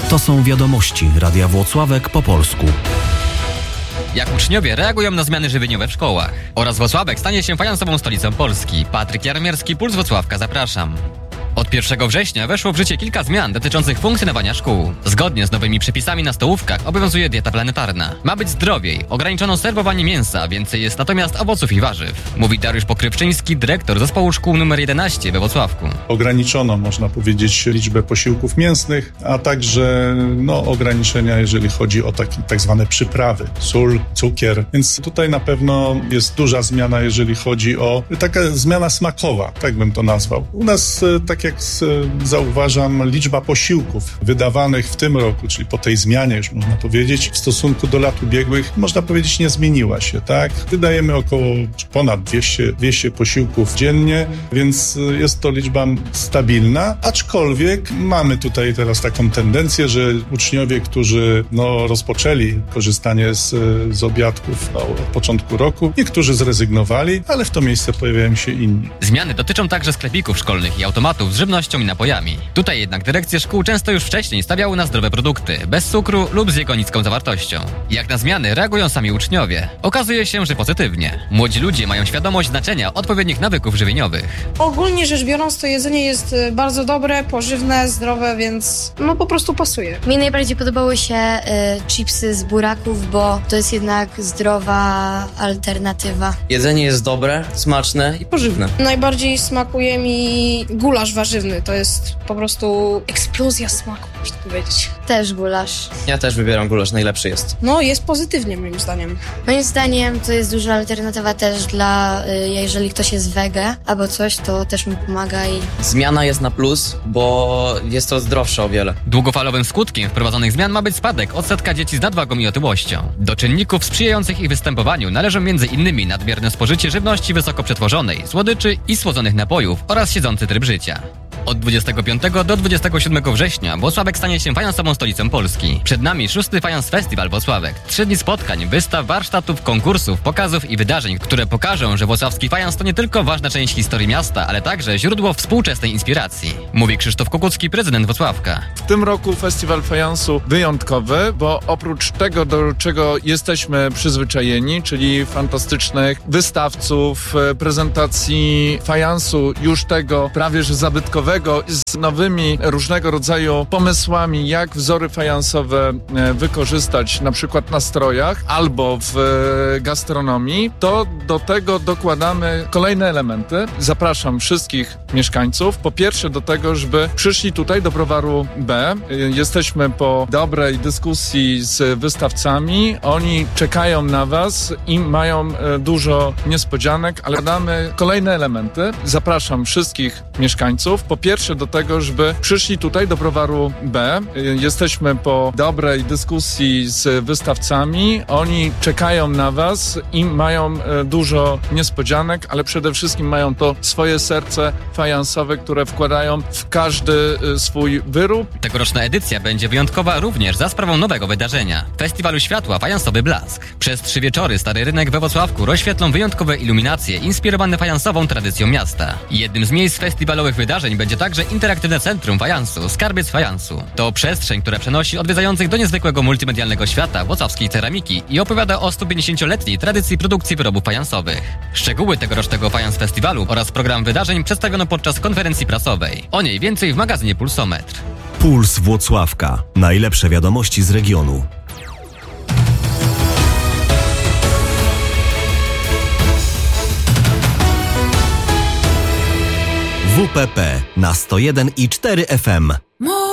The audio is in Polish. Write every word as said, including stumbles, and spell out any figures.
To są wiadomości Radia Włocławek po polsku. Jak uczniowie reagują na zmiany żywieniowe w szkołach oraz Włocławek stanie się fajansową stolicą Polski. Patryk Jarmierski, Puls Włocławka, zapraszam. Od pierwszego września weszło w życie kilka zmian dotyczących funkcjonowania szkół. Zgodnie z nowymi przepisami na stołówkach obowiązuje dieta planetarna. Ma być zdrowiej, ograniczono serwowanie mięsa, więcej jest natomiast owoców i warzyw. Mówi Dariusz Pokrywczyński, dyrektor zespołu szkół numer jedenaście we Włocławku. Ograniczono, można powiedzieć, liczbę posiłków mięsnych, a także no, ograniczenia, jeżeli chodzi o taki, tak zwane przyprawy, sól, cukier. Więc tutaj na pewno jest duża zmiana, jeżeli chodzi o taka zmiana smakowa, tak bym to nazwał. U nas tak jak zauważam, liczba posiłków wydawanych w tym roku, czyli po tej zmianie już można powiedzieć, w stosunku do lat ubiegłych, można powiedzieć, nie zmieniła się, tak? Wydajemy około ponad dwieście, dwieście posiłków dziennie, więc jest to liczba stabilna, aczkolwiek mamy tutaj teraz taką tendencję, że uczniowie, którzy no, rozpoczęli korzystanie z, z obiadków no, od początku roku, niektórzy zrezygnowali, ale w to miejsce pojawiają się inni. Zmiany dotyczą także sklepików szkolnych i automatów z żywnością i napojami. Tutaj jednak dyrekcje szkół często już wcześniej stawiały na zdrowe produkty, bez cukru lub z jego niską zawartością. Jak na zmiany reagują sami uczniowie? Okazuje się, że pozytywnie. Młodzi ludzie mają świadomość znaczenia odpowiednich nawyków żywieniowych. Ogólnie rzecz biorąc, to jedzenie jest bardzo dobre, pożywne, zdrowe, więc no po prostu pasuje. Mi najbardziej podobały się y, chipsy z buraków, bo to jest jednak zdrowa alternatywa. Jedzenie jest dobre, smaczne i pożywne. Najbardziej smakuje mi gulasz warzywny. To jest po prostu eksplozja smaku, można powiedzieć. Też gulasz. Ja też wybieram gulasz, najlepszy jest. No, jest pozytywnie moim zdaniem. Moim zdaniem to jest duża alternatywa też dla, y, jeżeli ktoś jest wege albo coś, to też mu pomaga i... Zmiana jest na plus, bo jest to zdrowsze o wiele. Długofalowym skutkiem wprowadzonych zmian ma być spadek odsetka dzieci z nadwagą i otyłością. Do czynników sprzyjających ich występowaniu należą między innymi nadmierne spożycie żywności wysoko przetworzonej, słodyczy i słodzonych napojów oraz siedzący tryb życia. Od dwudziestego piątego do dwudziestego siódmego września Włocławek stanie się fajansową stolicą Polski. Przed nami szósty Fajans Festiwal Włocławek. Trzy dni spotkań, wystaw, warsztatów, konkursów, pokazów i wydarzeń, które pokażą, że włocławski fajans to nie tylko ważna część historii miasta, ale także źródło współczesnej inspiracji. Mówi Krzysztof Kukucki, prezydent Włocławka. W tym roku Festiwal Fajansu wyjątkowy, bo oprócz tego, do czego jesteśmy przyzwyczajeni, czyli fantastycznych wystawców, prezentacji fajansu już tego prawie że zabytkowego, z nowymi różnego rodzaju pomysłami, jak wzory fajansowe wykorzystać na przykład na strojach albo w gastronomii, to do tego dokładamy kolejne elementy. Zapraszam wszystkich mieszkańców, po pierwsze do tego, żeby przyszli tutaj do Browaru B. Jesteśmy po dobrej dyskusji z wystawcami. Oni czekają na was i mają dużo niespodzianek, ale damy kolejne elementy. Zapraszam wszystkich mieszkańców, po pierwsze do tego, żeby przyszli tutaj do Browaru B. Jesteśmy po dobrej dyskusji z wystawcami. Oni czekają na was i mają dużo niespodzianek, ale przede wszystkim mają to swoje serce fajansowe, które wkładają w każdy swój wyrób. Tegoroczna edycja będzie wyjątkowa również za sprawą nowego wydarzenia. Festiwalu Światła Fajansowy Blask. Przez trzy wieczory Stary Rynek we Włocławku rozświetlą wyjątkowe iluminacje inspirowane fajansową tradycją miasta. Jednym z miejsc festiwalowych wydarzeń będzie także interaktywne centrum fajansu, Skarbiec Fajansu. To przestrzeń, która przenosi odwiedzających do niezwykłego multimedialnego świata włocławskiej ceramiki i opowiada o stu pięćdziesięcioletniej tradycji produkcji wyrobów fajansowych. Szczegóły tegorocznego Fajans Festiwalu oraz program wydarzeń przedstawiono podczas konferencji prasowej. O niej więcej w magazynie Pulsometr. Puls Włocławka. Najlepsze wiadomości z regionu. W P P na sto jeden i cztery F M.